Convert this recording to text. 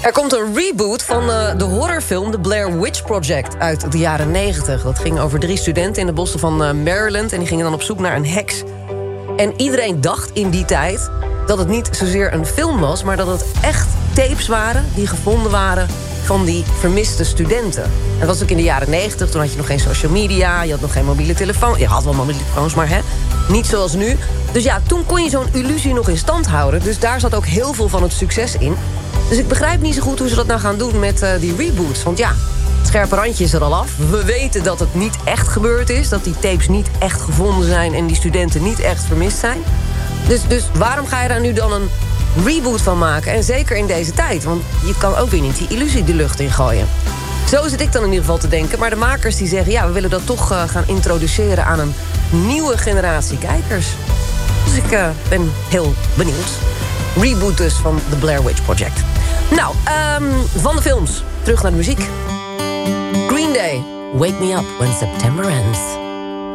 Er komt een reboot van de horrorfilm The Blair Witch Project uit de jaren 90. Dat ging over 3 studenten in de bossen van Maryland... en die gingen dan op zoek naar een heks. En iedereen dacht in die tijd dat het niet zozeer een film was... maar dat het echt tapes waren die gevonden waren van die vermiste studenten. En dat was ook in de jaren 90, toen had je nog geen social media... je had nog geen mobiele telefoon. Je had wel mobiele telefoons, maar niet zoals nu. Dus ja, toen kon je zo'n illusie nog in stand houden. Dus daar zat ook heel veel van het succes in. Dus ik begrijp niet zo goed hoe ze dat nou gaan doen met die reboots. Want ja, het scherpe randje is er al af. We weten dat het niet echt gebeurd is. Dat die tapes niet echt gevonden zijn... en die studenten niet echt vermist zijn. Dus waarom ga je daar nu dan een reboot van maken? En zeker in deze tijd. Want je kan ook weer niet die illusie de lucht in gooien. Zo zit ik dan in ieder geval te denken. Maar de makers die zeggen... ja, we willen dat toch gaan introduceren aan een nieuwe generatie kijkers. Dus ik ben heel benieuwd. Reboot dus van The Blair Witch Project. Nou, van de films terug naar de muziek. Green Day, Wake Me Up When September Ends.